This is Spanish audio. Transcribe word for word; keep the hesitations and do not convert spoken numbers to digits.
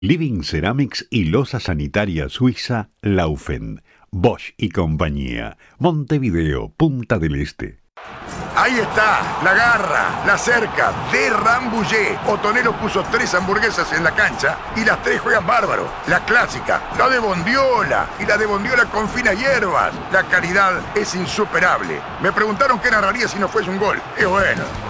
Living Ceramics y loza sanitaria suiza Laufen. Bosch y compañía. Montevideo, Punta del Este. Ahí está, la garra, la cerca de Rambouillet. Otonero puso tres hamburguesas en la cancha y las tres juegan bárbaro. La clásica, la de bondiola y la de bondiola con finas hierbas. La calidad es insuperable. Me preguntaron qué narraría si no fuese un gol. Es bueno.